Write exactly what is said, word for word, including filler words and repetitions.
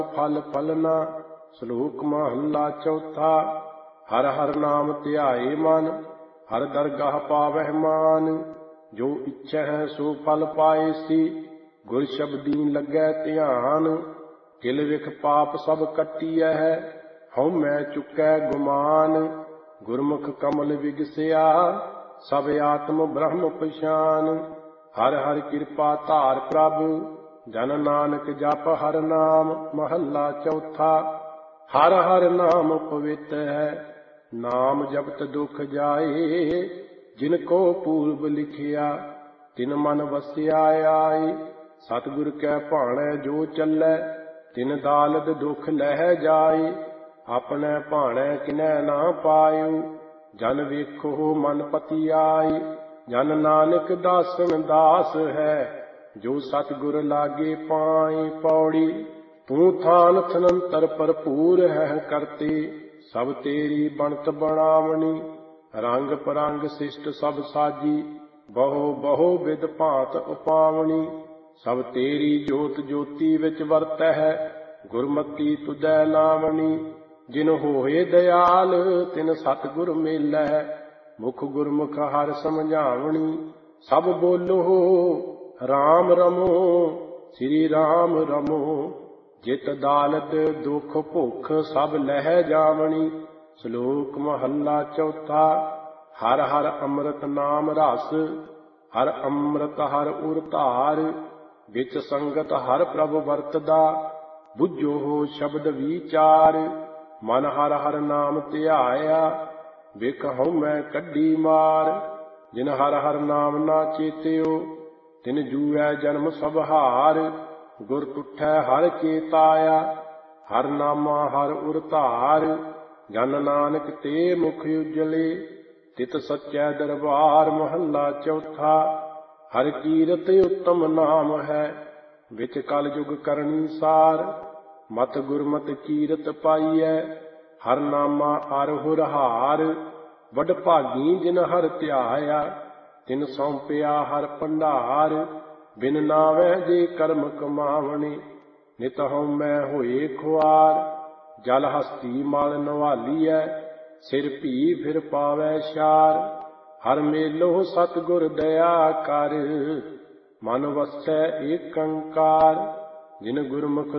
फल फलना। श्लोक महला चौथा। हर हर नाम ध्याए मन, हर दरगाह पावह मान। जो इच्छा है सो फल पाए सी, गुर शब्दी लगै ध्यान। किल विख पाप सब कटिया है, हਉ मैं चुकै गुमान। गुरमुख कमल विगसिया, सब आत्म ब्रह्म पछान। हर हर कृपा धार प्रभु, जन नानक जप हर नाम। महला चौथा। हर हर नाम पवित्र है, नाम जपत दुख जाए। जिनको पूर्व लिखिया, तिन मन वसिया आए। सतगुर कै भाणै जो चलै, तिन दालद दुख लह जाए। अपने भाणै किनै ना पायु, जन वेखो मन पति आए। जन नानक दासन दास है, जो सतगुर लागे पाए। पौड़ी। तू थान थनंतर भरपूर है करते, सब तेरी बनत बनावनी। रंग परंग शिष्ट सब साजी, बहु बहु विध भांत उपावनी। सब तेरी जोत ज्योति विच वरत है, गुरमति तुदै लावनी। जिन होए दयाल तिन सतगुर मेलै, मुख गुरमुख हर समझावनी। सब बोलो राम रमो, श्री राम रमो। जित दालत दुख भुख सब लह जावनी। श्लोक महला चौथा। हर हर अमृत नाम रस, हर अमृत हर उर धार। विच संगत हर प्रभु वरतदा, बुझो हो शब्द विचार। मन हर हर नाम ध्याया, विख हਉ मैं कड्डी मार। जिन हर हर नाम ना चेत्यो, तिन जूऐ जन्म सब हार। गुर तुठै हर चेताया, हर नामा हर उर धार। जन नानक ते मुख उजले, तित सच्चै दरबार। महला चौथा। हर कीरत उत्तम नाम है, विच कल युग करनी सार। मत गुरमत कीरत पाईऐ, हर नामा हर हुर हार। वड भागी जिन हर ध्याया, तिन सौंपिया हर भंडार। बिन नावै जे कर्म कमावने, नित हਉ मैं होए खुआर। जल हस्ती मल नवालीऐ, सिर भी फिर पावै शार। हर मेलो सतगुर दया कर, मन वसै ਏਕੰਕਾਰ। जिन गुरमुख